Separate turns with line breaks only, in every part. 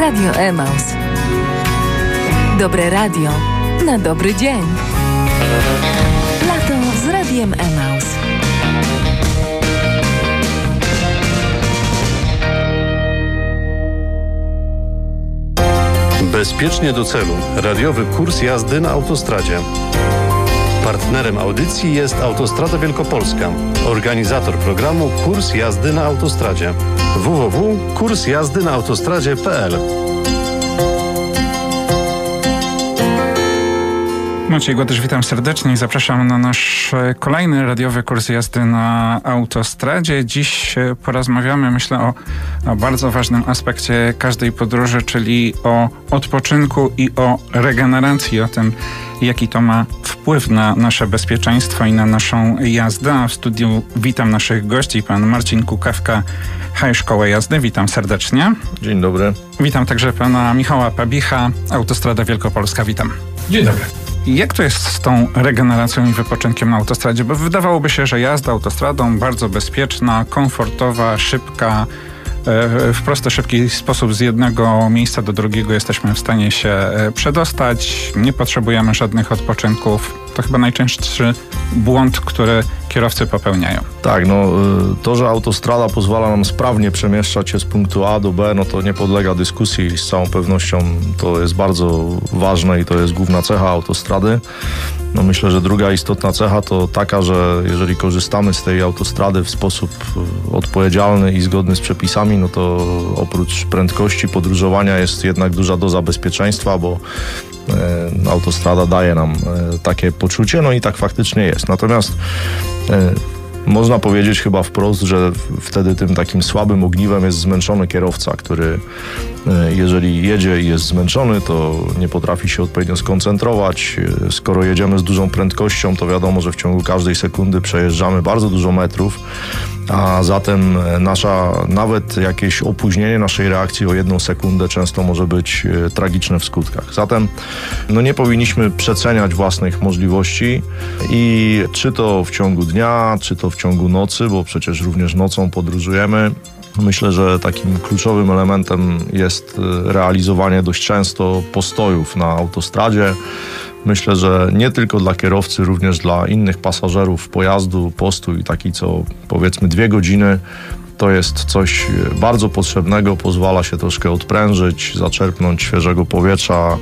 Radio Emaus. Dobre radio na dobry dzień. Lato z Radiem Emaus.
Bezpiecznie do celu. Radiowy kurs jazdy na autostradzie. Partnerem audycji jest Autostrada Wielkopolska. Organizator programu Kurs jazdy na autostradzie. www.kursjazdynaautostradzie.pl.
Maciej Głodysz, witam serdecznie i zapraszam na nasz kolejny radiowy kurs jazdy na autostradzie. Dziś porozmawiamy, myślę, o bardzo ważnym aspekcie każdej podróży, czyli o odpoczynku i o regeneracji, o tym, jaki to ma wpływ na nasze bezpieczeństwo i na naszą jazdę. A w studiu witam naszych gości, pan Marcin Kukawka, High Szkoła Jazdy. Witam serdecznie.
Dzień dobry.
Witam także pana Michała Pabicha, Autostrada Wielkopolska. Witam.
Dzień dobry.
Jak to jest z tą regeneracją i wypoczynkiem na autostradzie? Bo wydawałoby się, że jazda autostradą bardzo bezpieczna, komfortowa, szybka. W prosty, szybki sposób z jednego miejsca do drugiego jesteśmy w stanie się przedostać. Nie potrzebujemy żadnych odpoczynków. To chyba najczęstszy błąd, który kierowcy popełniają.
Tak, to, że autostrada pozwala nam sprawnie przemieszczać się z punktu A do B, no to nie podlega dyskusji i z całą pewnością to jest bardzo ważne i to jest główna cecha autostrady. Myślę, że druga istotna cecha to taka, że jeżeli korzystamy z tej autostrady w sposób odpowiedzialny i zgodny z przepisami, no to oprócz prędkości podróżowania jest jednak duża doza bezpieczeństwa, bo autostrada daje nam takie poczucie, no i tak faktycznie jest. Natomiast można powiedzieć chyba wprost, że wtedy tym takim słabym ogniwem jest zmęczony kierowca, który jeżeli jedzie i jest zmęczony, to nie potrafi się odpowiednio skoncentrować. Skoro jedziemy z dużą prędkością, to wiadomo, że w ciągu każdej sekundy przejeżdżamy bardzo dużo metrów, a zatem nawet jakieś opóźnienie naszej reakcji o 1 sekundę często może być tragiczne w skutkach. Zatem nie powinniśmy przeceniać własnych możliwości i czy to w ciągu dnia, czy to w ciągu nocy, bo przecież również nocą podróżujemy. Myślę, że takim kluczowym elementem jest realizowanie dość często postojów na autostradzie. Myślę, że nie tylko dla kierowcy, również dla innych pasażerów pojazdu, postój taki co powiedzmy 2 godziny. To jest coś bardzo potrzebnego, pozwala się troszkę odprężyć, zaczerpnąć świeżego powietrza,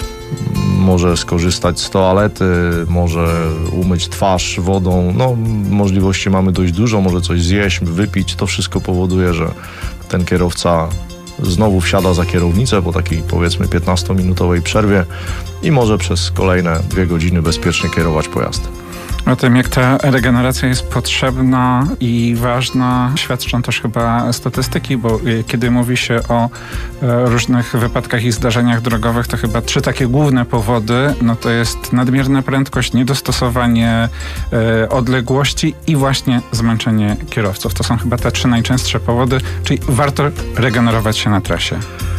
może skorzystać z toalety, może umyć twarz wodą. Możliwości mamy dość dużo, może coś zjeść, wypić. To wszystko powoduje, że ten kierowca znowu wsiada za kierownicę po takiej powiedzmy 15-minutowej przerwie i może przez kolejne 2 godziny bezpiecznie kierować pojazdem.
O tym, jak ta regeneracja jest potrzebna i ważna, świadczą też chyba statystyki, bo kiedy mówi się o różnych wypadkach i zdarzeniach drogowych, to chyba 3 takie główne powody, to jest nadmierna prędkość, niedostosowanie odległości i właśnie zmęczenie kierowców. To są chyba te 3 najczęstsze powody, czyli warto regenerować się na trasie.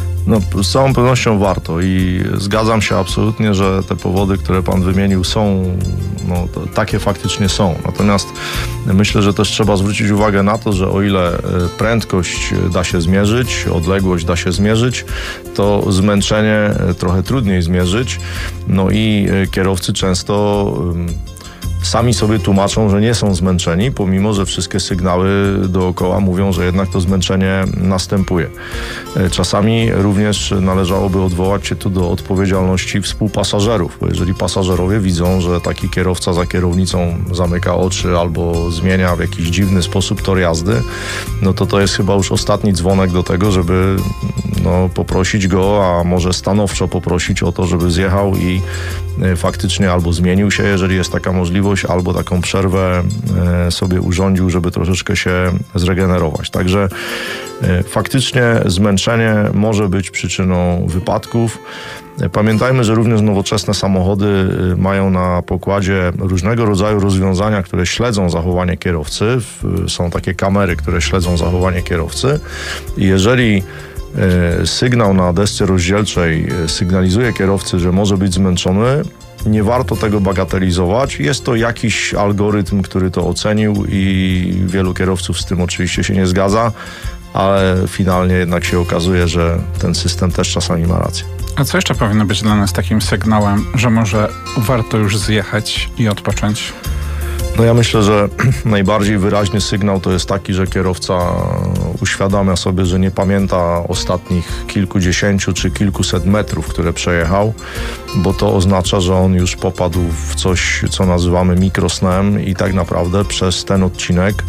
Z całą pewnością warto i zgadzam się absolutnie, że te powody, które pan wymienił są, takie faktycznie są. Natomiast myślę, że też trzeba zwrócić uwagę na to, że o ile prędkość da się zmierzyć, odległość da się zmierzyć, to zmęczenie trochę trudniej zmierzyć. I kierowcy często sami sobie tłumaczą, że nie są zmęczeni, pomimo że wszystkie sygnały dookoła mówią, że jednak to zmęczenie następuje. Czasami również należałoby odwołać się tu do odpowiedzialności współpasażerów, bo jeżeli pasażerowie widzą, że taki kierowca za kierownicą zamyka oczy albo zmienia w jakiś dziwny sposób tor jazdy, to jest chyba już ostatni dzwonek do tego, żeby poprosić go, a może stanowczo poprosić o to, żeby zjechał i faktycznie albo zmienił się, jeżeli jest taka możliwość, albo taką przerwę sobie urządził, żeby troszeczkę się zregenerować. Także faktycznie zmęczenie może być przyczyną wypadków. Pamiętajmy, że również nowoczesne samochody mają na pokładzie różnego rodzaju rozwiązania, które śledzą zachowanie kierowcy. Są takie kamery, które śledzą zachowanie kierowcy i jeżeli sygnał na desce rozdzielczej sygnalizuje kierowcy, że może być zmęczony, nie warto tego bagatelizować. Jest to jakiś algorytm, który to ocenił i wielu kierowców z tym oczywiście się nie zgadza. ale finalnie jednak się okazuje, że ten system też czasami ma rację.
A co jeszcze powinno być dla nas takim sygnałem, że może warto już zjechać i odpocząć?
No ja myślę, że najbardziej wyraźny sygnał to jest taki, że kierowca uświadamia sobie, że nie pamięta ostatnich kilkudziesięciu czy kilkuset metrów, które przejechał, bo to oznacza, że on już popadł w coś, co nazywamy mikrosnem i tak naprawdę przez ten odcinek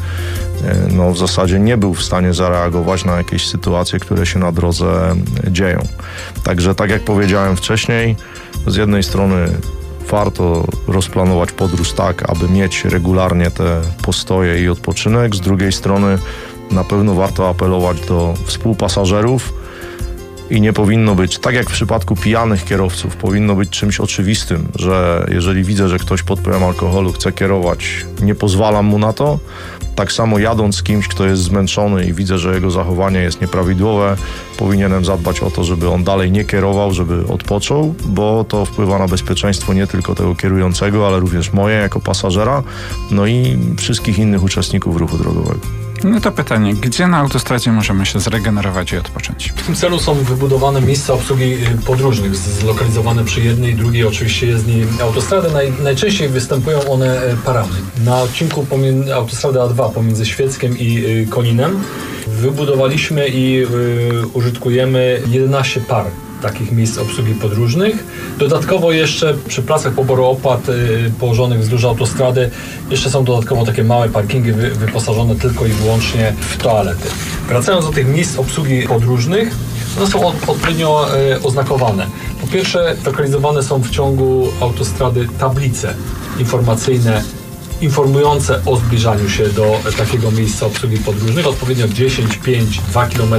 w zasadzie nie był w stanie zareagować na jakieś sytuacje, które się na drodze dzieją. Także tak jak powiedziałem wcześniej, z jednej strony warto rozplanować podróż tak, aby mieć regularnie te postoje i odpoczynek. Z drugiej strony na pewno warto apelować do współpasażerów i nie powinno być, tak jak w przypadku pijanych kierowców, powinno być czymś oczywistym, że jeżeli widzę, że ktoś pod wpływem alkoholu chce kierować, nie pozwalam mu na to. Tak samo jadąc z kimś, kto jest zmęczony i widzę, że jego zachowanie jest nieprawidłowe, powinienem zadbać o to, żeby on dalej nie kierował, żeby odpoczął, bo to wpływa na bezpieczeństwo nie tylko tego kierującego, ale również moje jako pasażera, no i wszystkich innych uczestników ruchu drogowego.
No to pytanie, gdzie na autostradzie możemy się zregenerować i odpocząć?
W tym celu są wybudowane miejsca obsługi podróżnych, zlokalizowane przy jednej i drugiej oczywiście jezdni autostrady. Najczęściej występują one parami. Na odcinku autostrady A2 pomiędzy Świeckiem i Koninem wybudowaliśmy i użytkujemy 11 par takich miejsc obsługi podróżnych. Dodatkowo jeszcze przy placach poboru opłat położonych wzdłuż autostrady jeszcze są dodatkowo takie małe parkingi wyposażone tylko i wyłącznie w toalety. Wracając do tych miejsc obsługi podróżnych, one są odpowiednio oznakowane. Po pierwsze, lokalizowane są w ciągu autostrady tablice informacyjne informujące o zbliżaniu się do takiego miejsca obsługi podróżnych, odpowiednio 10, 5, 2 km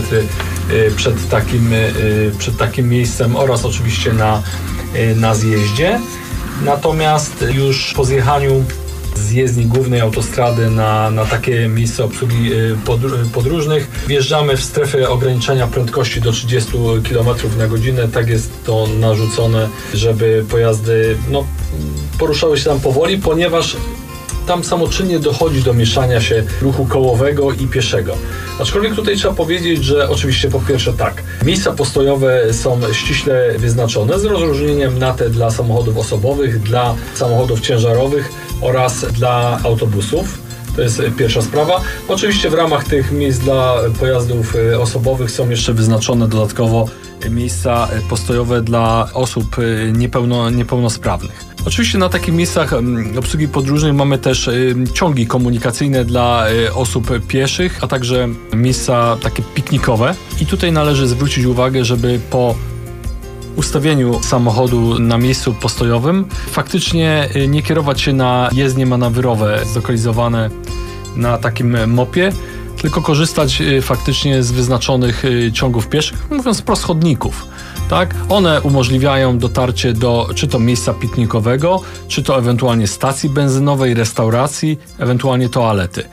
przed takim miejscem oraz oczywiście na zjeździe. Natomiast już po zjechaniu z jezdni głównej autostrady na takie miejsce obsługi podróżnych wjeżdżamy w strefę ograniczenia prędkości do 30 km na godzinę. Tak jest to narzucone, żeby pojazdy poruszały się tam powoli, ponieważ tam samoczynnie dochodzi do mieszania się ruchu kołowego i pieszego. Aczkolwiek tutaj trzeba powiedzieć, że oczywiście po pierwsze tak, miejsca postojowe są ściśle wyznaczone z rozróżnieniem na te dla samochodów osobowych, dla samochodów ciężarowych oraz dla autobusów. To jest pierwsza sprawa. Oczywiście w ramach tych miejsc dla pojazdów osobowych są jeszcze wyznaczone dodatkowo miejsca postojowe dla osób niepełnosprawnych. Oczywiście na takich miejscach obsługi podróżnej mamy też ciągi komunikacyjne dla osób pieszych, a także miejsca takie piknikowe. I tutaj należy zwrócić uwagę, żeby po ustawieniu samochodu na miejscu postojowym faktycznie nie kierować się na jezdnie manewrowe zlokalizowane na takim mopie, tylko korzystać faktycznie z wyznaczonych ciągów pieszych, mówiąc wprost chodników. Tak? One umożliwiają dotarcie do czy to miejsca piknikowego, czy to ewentualnie stacji benzynowej, restauracji, ewentualnie toalety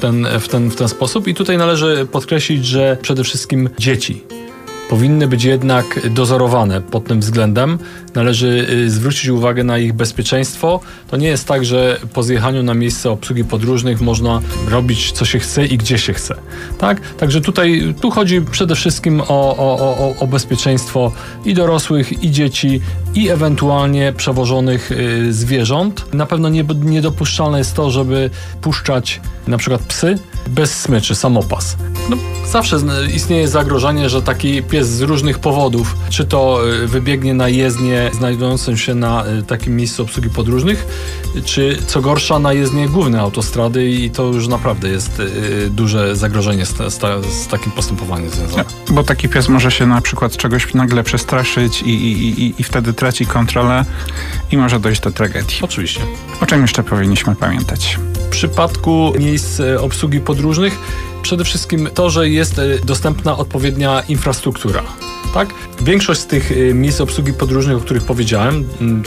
w ten sposób. I tutaj należy podkreślić, że przede wszystkim dzieci powinny być jednak dozorowane pod tym względem. Należy zwrócić uwagę na ich bezpieczeństwo. To nie jest tak, że po zjechaniu na miejsce obsługi podróżnych można robić co się chce i gdzie się chce. Tak? Także tu chodzi przede wszystkim o bezpieczeństwo i dorosłych, i dzieci, i ewentualnie przewożonych zwierząt. Na pewno niedopuszczalne jest to, żeby puszczać na przykład psy bez smyczy, samopas. Zawsze istnieje zagrożenie, że taki pies z różnych powodów, czy to wybiegnie na jezdnię znajdującą się na takim miejscu obsługi podróżnych, czy co gorsza na jezdnię głównej autostrady i to już naprawdę jest duże zagrożenie z takim postępowaniem związane.
Bo taki pies może się na przykład czegoś nagle przestraszyć i wtedy traci kontrolę i może dojść do tragedii.
Oczywiście.
O czym jeszcze powinniśmy pamiętać?
W przypadku miejsc obsługi podróżnych przede wszystkim to, że jest dostępna odpowiednia infrastruktura. Tak? Większość z tych miejsc obsługi podróżnych, o których powiedziałem,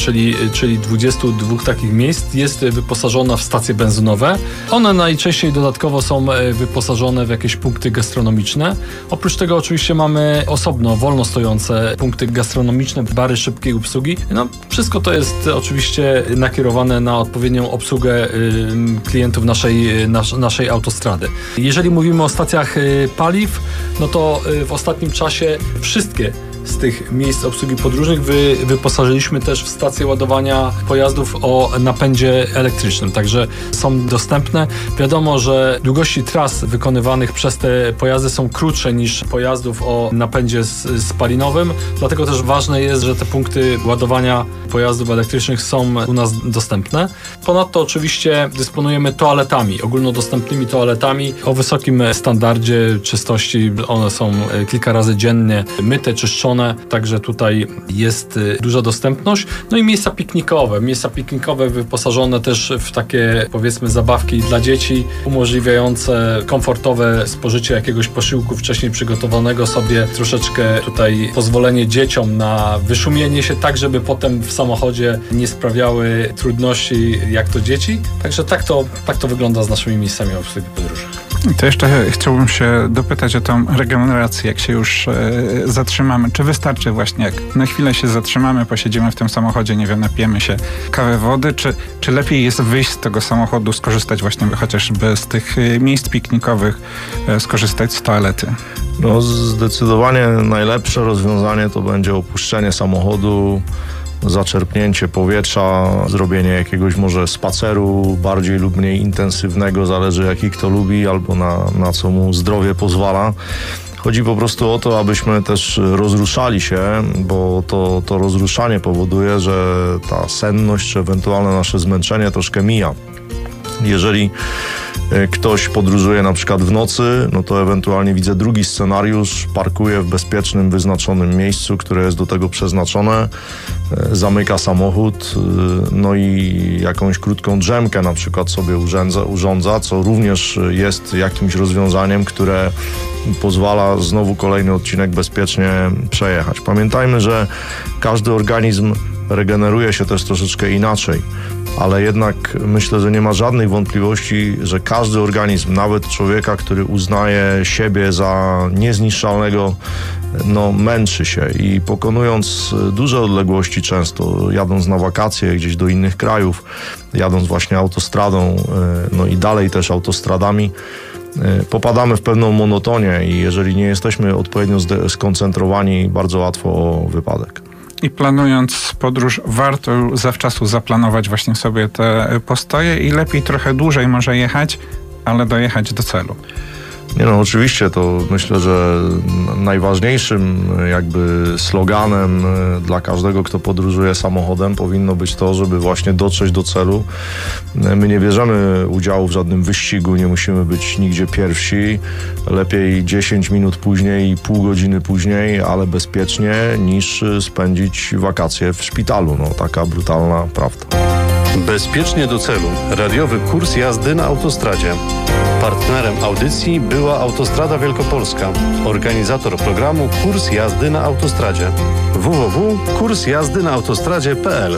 czyli 22 takich miejsc, jest wyposażona w stacje benzynowe. One najczęściej dodatkowo są wyposażone w jakieś punkty gastronomiczne. Oprócz tego oczywiście mamy osobno wolno stojące punkty gastronomiczne, bary szybkiej obsługi. No, wszystko to jest oczywiście nakierowane na odpowiednią obsługę klientów naszej autostrady. Jeżeli mówimy o stacjach paliw, no to w ostatnim czasie wszystkie z tych miejsc obsługi podróżnych wyposażyliśmy też w stację ładowania pojazdów o napędzie elektrycznym, także są dostępne. Wiadomo, że długości tras wykonywanych przez te pojazdy są krótsze niż pojazdów o napędzie spalinowym, dlatego też ważne jest, że te punkty ładowania pojazdów elektrycznych są u nas dostępne. Ponadto oczywiście dysponujemy toaletami, ogólnodostępnymi toaletami o wysokim standardzie czystości. One są kilka razy dziennie myte, czyszczone, także tutaj jest duża dostępność. No i miejsca piknikowe wyposażone też w takie, powiedzmy, zabawki dla dzieci, umożliwiające komfortowe spożycie jakiegoś posiłku wcześniej przygotowanego sobie, troszeczkę tutaj pozwolenie dzieciom na wyszumienie się tak, żeby potem w samochodzie nie sprawiały trudności jak to dzieci. Także tak to wygląda z naszymi miejscami obsługi podróżnych.
To jeszcze chciałbym się dopytać o tą regenerację, jak się już zatrzymamy. Czy wystarczy właśnie, jak na chwilę się zatrzymamy, posiedzimy w tym samochodzie, nie wiem, napijemy się kawy, wody, czy lepiej jest wyjść z tego samochodu, skorzystać właśnie chociażby z tych miejsc piknikowych, skorzystać z toalety?
No, zdecydowanie najlepsze rozwiązanie to będzie opuszczenie samochodu, zaczerpnięcie powietrza, zrobienie jakiegoś może spaceru bardziej lub mniej intensywnego, zależy jaki kto lubi albo na co mu zdrowie pozwala. Chodzi po prostu o to, abyśmy też rozruszali się, bo to rozruszanie powoduje, że ta senność czy ewentualne nasze zmęczenie troszkę mija. Jeżeli ktoś podróżuje na przykład w nocy, no to ewentualnie widzę drugi scenariusz, parkuje w bezpiecznym, wyznaczonym miejscu, które jest do tego przeznaczone, zamyka samochód, no i jakąś krótką drzemkę na przykład sobie urządza, co również jest jakimś rozwiązaniem, które pozwala znowu kolejny odcinek bezpiecznie przejechać. Pamiętajmy, że każdy organizm regeneruje się też troszeczkę inaczej, ale jednak myślę, że nie ma żadnych wątpliwości, że każdy organizm, nawet człowieka, który uznaje siebie za niezniszczalnego, no męczy się i pokonując duże odległości często, jadąc na wakacje gdzieś do innych krajów, jadąc właśnie autostradą, no i dalej też autostradami, popadamy w pewną monotonię i jeżeli nie jesteśmy odpowiednio skoncentrowani, bardzo łatwo o wypadek.
I planując podróż, warto zawczasu zaplanować właśnie sobie te postoje i lepiej trochę dłużej może jechać, ale dojechać do celu.
Nie no, oczywiście to myślę, że najważniejszym jakby sloganem dla każdego, kto podróżuje samochodem, powinno być to, żeby właśnie dotrzeć do celu. My nie bierzemy udziału w żadnym wyścigu, nie musimy być nigdzie pierwsi. Lepiej 10 minut później i pół godziny później, ale bezpiecznie, niż spędzić wakacje w szpitalu. No, taka brutalna prawda.
Bezpiecznie do celu. Radiowy kurs jazdy na autostradzie. Partnerem audycji była Autostrada Wielkopolska. Organizator programu Kurs jazdy na autostradzie. www.kursjazdynaautostradzie.pl.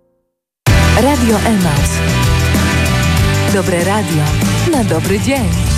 Radio Emaus. Dobre radio na dobry dzień.